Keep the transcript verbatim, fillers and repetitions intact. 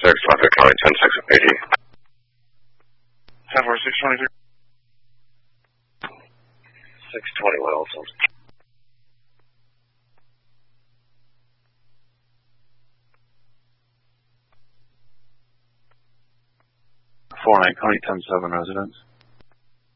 six, traffic calling ten six A G. ten four six twenty-three. six twenty-one also. four nine, County ten seven residents.